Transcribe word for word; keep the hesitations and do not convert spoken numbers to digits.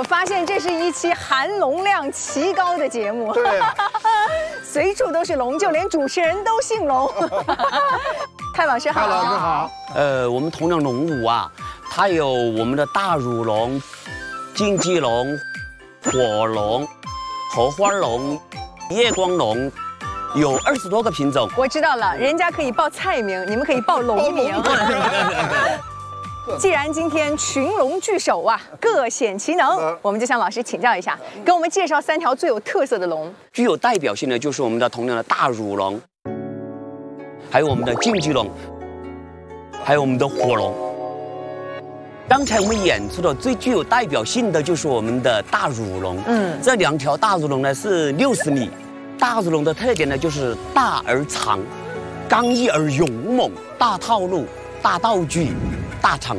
我发现这是一期含龙量奇高的节目， 对， 随处都是龙，就连主持人都姓龙。蔡老师好， 蔡老师好。 呃，我们同样龙舞啊，它有我们的大乳龙、金鸡龙、火龙、荷花龙、夜光龙。 有二十多个品种， 我知道了，人家可以报菜名，你们可以报龙名。既然今天群龙聚首啊，各显其能，我们就向老师请教一下，给我们介绍三条最有特色的龙。 具有代表性的就是我们的同样的大乳龙，还有我们的金鸡龙，还有我们的火龙。刚才我们演出的最具有代表性的就是我们的大乳龙，嗯，这两条大乳龙呢是六十米。 大乳龙的特点呢，就是大而长，刚毅而勇猛，大套路、大道具、大场